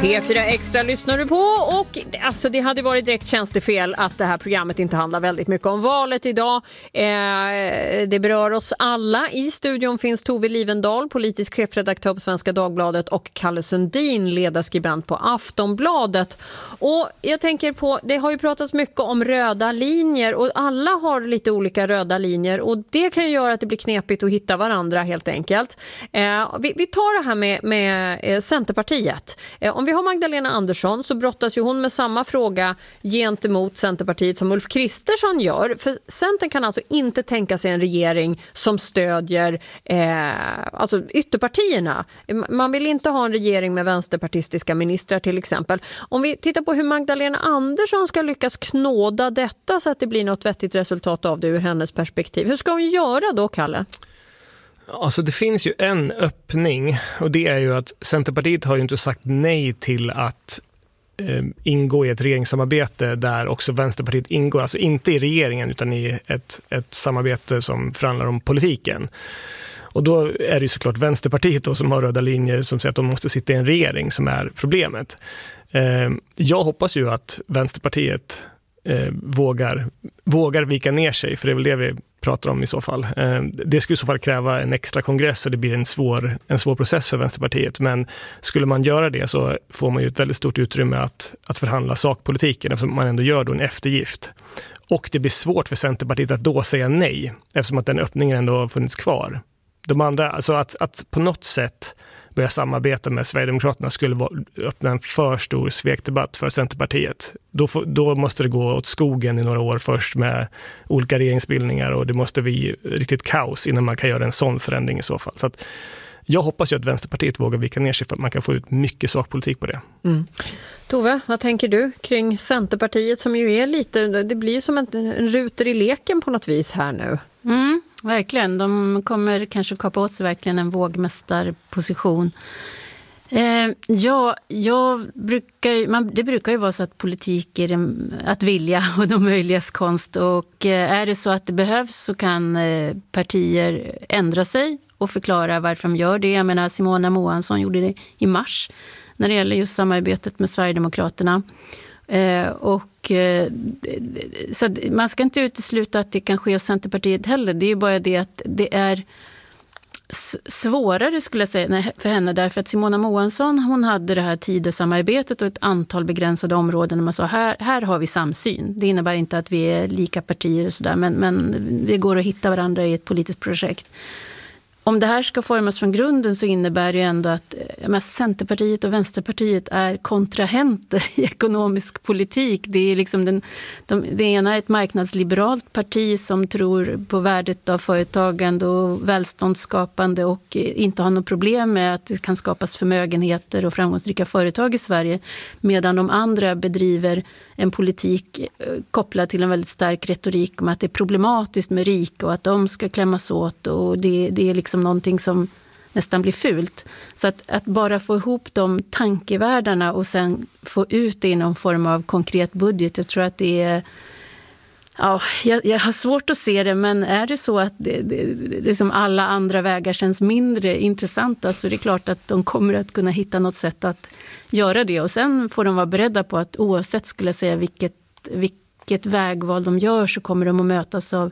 P4 Extra lyssnar du på och alltså det hade varit direkt tjänstefel att det här programmet inte handlar väldigt mycket om valet idag. Det berör oss alla. I studion finns Tove Livendal, politisk chefredaktör på Svenska Dagbladet, och Kalle Sundin, ledarskribent på Aftonbladet. Och jag tänker på, det har ju pratats mycket om röda linjer och alla har lite olika röda linjer och det kan ju göra att det blir knepigt att hitta varandra helt enkelt. Vi tar det här med Centerpartiet. Om vi har Magdalena Andersson så brottas ju hon med samma fråga gentemot Centerpartiet som Ulf Kristersson gör. För Centern kan alltså inte tänka sig en regering som stödjer alltså ytterpartierna. Man vill inte ha en regering med vänsterpartistiska ministrar till exempel. Om vi tittar på hur Magdalena Andersson ska lyckas knåda detta så att det blir något vettigt resultat av det ur hennes perspektiv. Hur ska hon göra då, Kalle? Alltså det finns ju en öppning och det är ju att Centerpartiet har ju inte sagt nej till att ingå i ett regeringssamarbete där också Vänsterpartiet ingår. Alltså inte i regeringen utan i ett samarbete som förhandlar om politiken. Och då är det ju såklart Vänsterpartiet då som har röda linjer som säger att de måste sitta i en regering som är problemet. Jag hoppas ju att Vänsterpartiet vågar vika ner sig, för det är väl det vi pratar om i så fall. Det skulle i så fall kräva en extra kongress och det blir en svår process för Vänsterpartiet. Men skulle man göra det så får man ju ett väldigt stort utrymme att förhandla sakpolitiken eftersom man ändå gör då en eftergift. Och det blir svårt för Centerpartiet att då säga nej eftersom att den öppningen ändå har funnits kvar. De andra, alltså att på något sätt börja samarbeta med Sverigedemokraterna skulle öppna en för stor svekdebatt för Centerpartiet. Då måste det gå åt skogen i några år först med olika regeringsbildningar och det måste bli riktigt kaos innan man kan göra en sån förändring i så fall. Så att jag hoppas ju att Vänsterpartiet vågar vika ner sig för att man kan få ut mycket sakpolitik på det. Mm. Tove, vad tänker du kring Centerpartiet som ju är lite, det blir som en ruter i leken på något vis här nu? Verkligen, de kommer kanske kapa åt sig verkligen en vågmästarposition. Det brukar ju vara så att politik är att vilja och de möjligas konst, och är det så att det behövs så kan partier ändra sig och förklara varför de gör det. Jag menar, Simona Moansson gjorde det i mars när det gäller just samarbetet med Sverigedemokraterna. Så man ska inte utesluta att det kan ske hos Centerpartiet heller. Det är ju bara det att det är svårare skulle jag säga för henne, därför att Simona Moansson, hon hade det här Tidösamarbetet och ett antal begränsade områden där man sa här har vi samsyn. Det innebär inte att vi är lika partier och sådär, men det går att hitta varandra i ett politiskt projekt. Om det här ska formas från grunden så innebär det ju ändå att Centerpartiet och Vänsterpartiet är kontrahenter i ekonomisk politik. Det är liksom det ena är ett marknadsliberalt parti som tror på värdet av företagande och välståndsskapande och inte har något problem med att det kan skapas förmögenheter och framgångsrika företag i Sverige, medan de andra bedriver en politik kopplad till en väldigt stark retorik om att det är problematiskt med rika och att de ska klämmas åt, och det är liksom någonting som nästan blir fult. Så att bara få ihop de tankevärldarna och sen få ut det i någon form av konkret budget, jag tror att det är... Ja, jag har svårt att se det, men är det så att det som alla andra vägar känns mindre intressanta, så är det klart att de kommer att kunna hitta något sätt att göra det. Och sen får de vara beredda på att oavsett, skulle jag säga, vilket vägval de gör, så kommer de att mötas av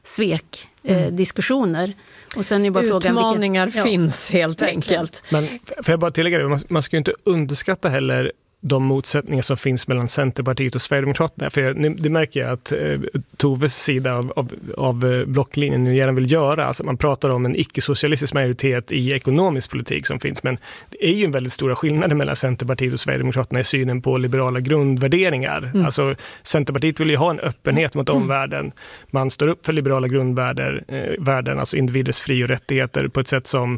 diskussioner. Och sen är bara utmaningar frågan, finns helt enkelt. Men får jag bara tillägga det, man ska ju inte underskatta heller de motsättningar som finns mellan Centerpartiet och Sverigedemokraterna. För det märker jag att Toves sida av blocklinjen nu gärna vill göra. Alltså man pratar om en icke-socialistisk majoritet i ekonomisk politik som finns. Men det är ju en väldigt stora skillnader mellan Centerpartiet och Sverigedemokraterna i synen på liberala grundvärderingar. Alltså Centerpartiet vill ju ha en öppenhet mot omvärlden. Man står upp för liberala grundvärden, alltså individers fri- och rättigheter på ett sätt som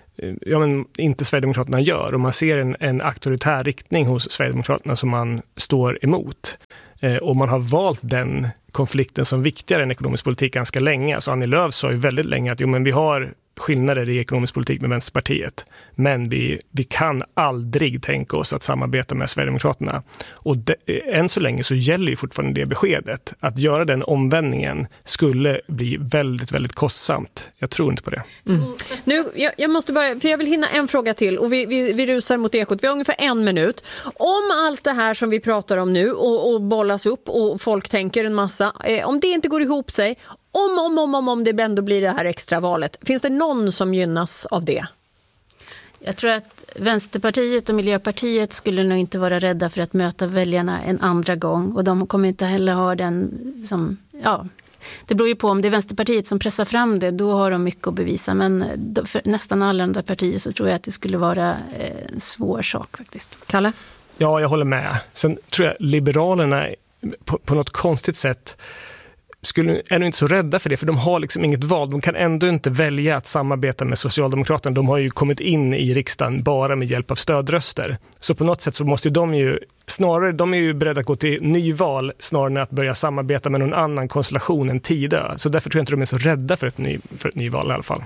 inte Sverigedemokraterna gör, och man ser en auktoritär riktning hos Sverigedemokraterna som man står emot. Och man har valt den konflikten som viktigare än ekonomisk politik ganska länge. Alltså Annie Lööf sa ju väldigt länge att men vi har skillnader i ekonomisk politik med Vänsterpartiet. Men vi kan aldrig tänka oss att samarbeta med Sverigedemokraterna. Och än så länge så gäller ju fortfarande det beskedet. Att göra den omvändningen skulle bli väldigt, väldigt kostsamt. Jag tror inte på det. Nu, jag måste börja, för jag vill hinna en fråga till. Och vi rusar mot Ekot. Vi har ungefär 1 minut. Om allt det här som vi pratar om nu och bollas upp och folk tänker en massa. Om det inte går ihop sig, om det ändå blir det här extra valet, finns det någon som gynnas av det? Jag tror att Vänsterpartiet och Miljöpartiet skulle nog inte vara rädda för att möta väljarna en andra gång. Och de kommer inte heller ha den som, det beror ju på om det är Vänsterpartiet som pressar fram det, då har de mycket att bevisa. Men för nästan alla andra partier så tror jag att det skulle vara en svår sak faktiskt. Kalle? Ja, jag håller med. Sen tror jag Liberalerna på något konstigt sätt är nog inte så rädda för det, för de har liksom inget val. De kan ändå inte välja att samarbeta med Socialdemokraterna. De har ju kommit in i riksdagen bara med hjälp av stödröster. Så på något sätt så måste de är ju beredda att gå till nyval snarare än att börja samarbeta med någon annan konstellation än Tidö. Så därför tror jag inte de är så rädda för ett nyval i alla fall.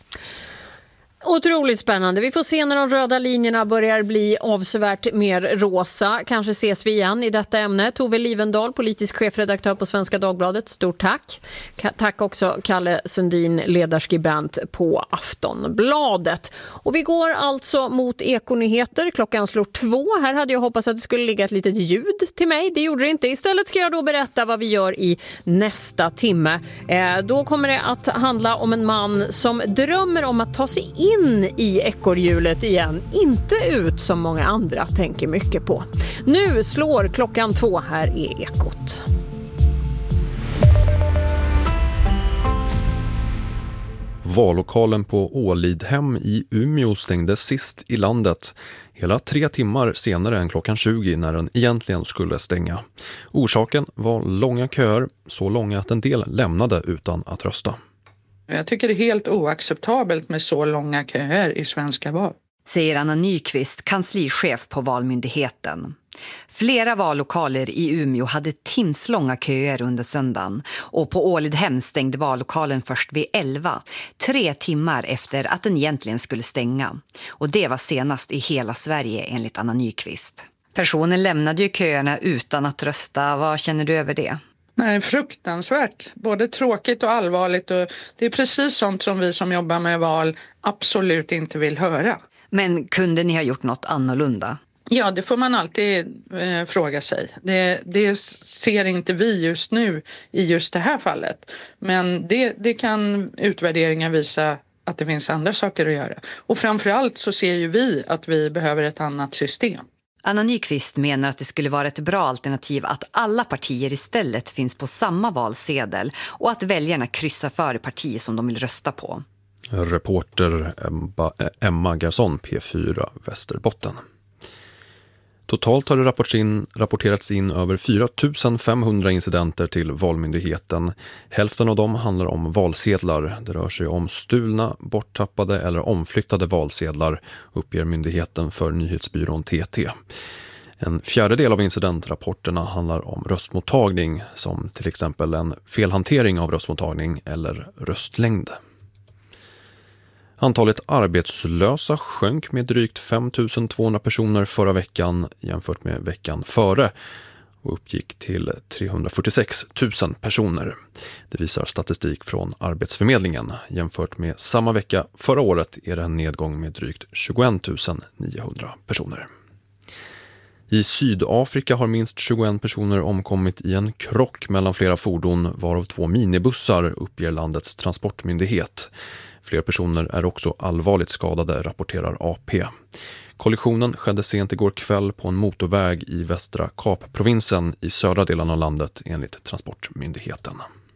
Otroligt spännande. Vi får se när de röda linjerna börjar bli avsevärt mer rosa. Kanske ses vi igen i detta ämne. Tove Livendal, politisk chefredaktör på Svenska Dagbladet. Stort tack. Tack också Kalle Sundin, ledarskribent på Aftonbladet. Och vi går alltså mot Ekonyheter. Klockan slår 2. Här hade jag hoppats att det skulle ligga ett litet ljud till mig. Det gjorde det inte. Istället ska jag då berätta vad vi gör i nästa timme. Då kommer det att handla om en man som drömmer om att ta sig in i ekorrhjulet igen, inte ut som många andra tänker mycket på. Nu slår klockan 2, här är Ekot. Vallokalen på Ålidhem i Umeå stängdes sist i landet, hela 3 timmar senare än klockan 20 när den egentligen skulle stänga. Orsaken var långa köer, så långa att en del lämnade utan att rösta. Jag tycker det är helt oacceptabelt med så långa köer i svenska val. Säger Anna Nyqvist, kanslichef på Valmyndigheten. Flera vallokaler i Umeå hade timslånga köer under söndagen och på Ålidhem stängde vallokalen först vid 11, 3 timmar efter att den egentligen skulle stänga. Och det var senast i hela Sverige enligt Anna Nyqvist. Personen lämnade ju köerna utan att rösta. Vad känner du över det? Nej, fruktansvärt. Både tråkigt och allvarligt. Och det är precis sånt som vi som jobbar med val absolut inte vill höra. Men kunde ni ha gjort något annorlunda? Ja, det får man alltid fråga sig. Det ser inte vi just nu i just det här fallet. Men det kan utvärderingar visa att det finns andra saker att göra. Och framförallt så ser ju vi att vi behöver ett annat system. Anna Nyqvist menar att det skulle vara ett bra alternativ att alla partier istället finns på samma valsedel och att väljarna kryssar för parti som de vill rösta på. Reporter Emma Garson, P4 Västerbotten. Totalt har det rapporterats in över 4 500 incidenter till Valmyndigheten. Hälften av dem handlar om valsedlar. Det rör sig om stulna, borttappade eller omflyttade valsedlar, uppger myndigheten för nyhetsbyrån TT. En fjärdedel av incidentrapporterna handlar om röstmottagning, som till exempel en felhantering av röstmottagning eller röstlängd. Antalet arbetslösa sjönk med drygt 5 200 personer förra veckan jämfört med veckan före och uppgick till 346 000 personer. Det visar statistik från Arbetsförmedlingen. Jämfört med samma vecka förra året är det en nedgång med drygt 21 900 personer. I Sydafrika har minst 21 personer omkommit i en krock mellan flera fordon, varav 2 minibussar, uppger landets transportmyndighet. Fler personer är också allvarligt skadade, rapporterar AP. Kollisionen skedde sent igår kväll på en motorväg i Västra Kapprovinsen i södra delen av landet, enligt transportmyndigheten.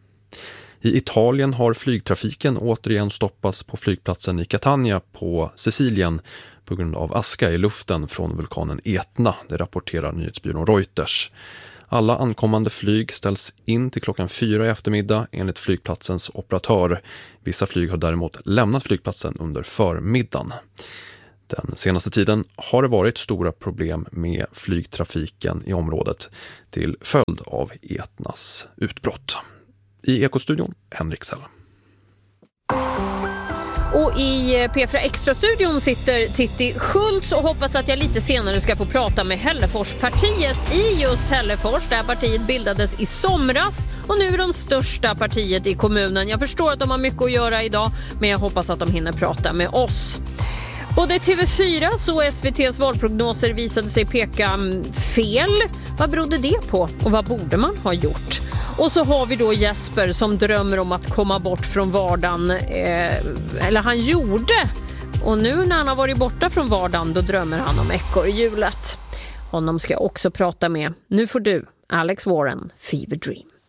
I Italien har flygtrafiken återigen stoppats på flygplatsen i Catania på Sicilien på grund av aska i luften från vulkanen Etna, det rapporterar nyhetsbyrån Reuters. Alla ankommande flyg ställs in till klockan 4 i eftermiddag enligt flygplatsens operatör. Vissa flyg har däremot lämnat flygplatsen under förmiddagen. Den senaste tiden har det varit stora problem med flygtrafiken i området till följd av Etnas utbrott. I Ekostudion, Henrik Sell. Och i P4 Extra-studion sitter Titti Schultz och hoppas att jag lite senare ska få prata med Hälleforspartiet i just Hällefors. Det här partiet bildades i somras och nu är de största partiet i kommunen. Jag förstår att de har mycket att göra idag, men jag hoppas att de hinner prata med oss. Både TV4 och SVT:s valprognoser visade sig peka fel. Vad berodde det på och vad borde man ha gjort? Och så har vi då Jesper som drömmer om att komma bort från vardagen, eller han gjorde. Och nu när han har varit borta från vardagen, då drömmer han om ekorrhjulet. Honom ska jag också prata med. Nu får du, Alex Warren, Fever Dream.